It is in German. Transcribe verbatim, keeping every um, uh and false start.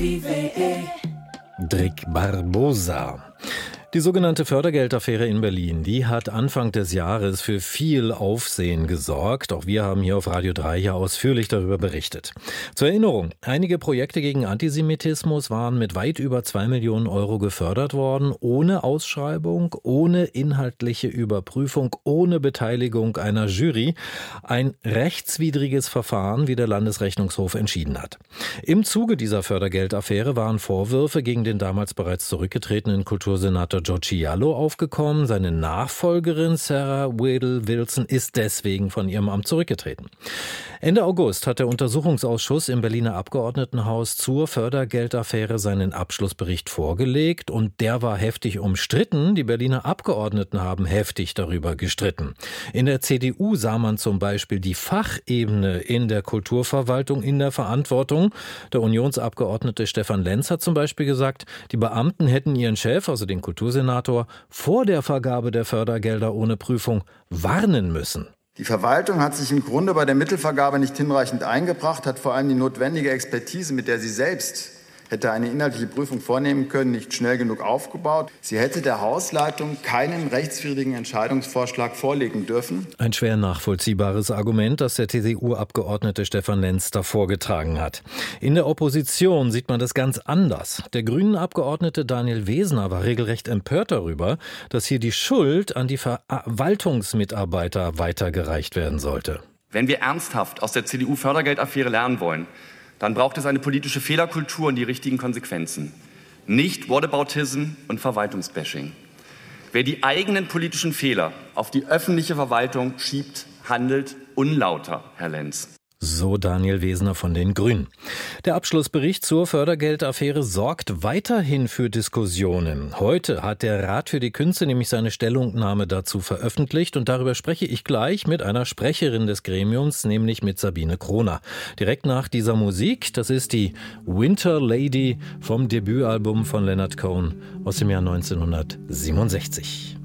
Drick Barbosa. Die sogenannte Fördergeldaffäre in Berlin, die hat Anfang des Jahres für viel Aufsehen gesorgt. Auch wir haben hier auf Radio drei ja ausführlich darüber berichtet. Zur Erinnerung, einige Projekte gegen Antisemitismus waren mit weit über zwei Millionen Euro gefördert worden, ohne Ausschreibung, ohne inhaltliche Überprüfung, ohne Beteiligung einer Jury. Ein rechtswidriges Verfahren, wie der Landesrechnungshof entschieden hat. Im Zuge dieser Fördergeldaffäre waren Vorwürfe gegen den damals bereits zurückgetretenen Kultursenator Giorgiallo aufgekommen. Seine Nachfolgerin Sarah Wedel-Wilson ist deswegen von ihrem Amt zurückgetreten. Ende August hat der Untersuchungsausschuss im Berliner Abgeordnetenhaus zur Fördergeldaffäre seinen Abschlussbericht vorgelegt und der war heftig umstritten. Die Berliner Abgeordneten haben heftig darüber gestritten. In der C D U sah man zum Beispiel die Fachebene in der Kulturverwaltung in der Verantwortung. Der Unionsabgeordnete Stefan Lenz hat zum Beispiel gesagt, die Beamten hätten ihren Chef, also den Kultursenator, vor der Vergabe der Fördergelder ohne Prüfung warnen müssen. Die Verwaltung hat sich im Grunde bei der Mittelvergabe nicht hinreichend eingebracht, hat vor allem die notwendige Expertise, mit der sie selbst hätte eine inhaltliche Prüfung vornehmen können, nicht schnell genug aufgebaut. Sie hätte der Hausleitung keinen rechtswidrigen Entscheidungsvorschlag vorlegen dürfen. Ein schwer nachvollziehbares Argument, das der T D U-Abgeordnete Stefan Lenz da vorgetragen hat. In der Opposition sieht man das ganz anders. Der Grünen-Abgeordnete Daniel Wesner war regelrecht empört darüber, dass hier die Schuld an die Verwaltungsmitarbeiter weitergereicht werden sollte. Wenn wir ernsthaft aus der C D U-Fördergeldaffäre lernen wollen, dann braucht es eine politische Fehlerkultur und die richtigen Konsequenzen. Nicht Whataboutism und Verwaltungsbashing. Wer die eigenen politischen Fehler auf die öffentliche Verwaltung schiebt, handelt unlauter, Herr Lenz. So Daniel Wesner von den Grünen. Der Abschlussbericht zur Fördergeldaffäre sorgt weiterhin für Diskussionen. Heute hat der Rat für die Künste nämlich seine Stellungnahme dazu veröffentlicht und darüber spreche ich gleich mit einer Sprecherin des Gremiums, nämlich mit Sabine Kroner. Direkt nach dieser Musik, das ist die Winter Lady vom Debütalbum von Leonard Cohen aus dem Jahr neunzehnhundertsiebenundsechzig.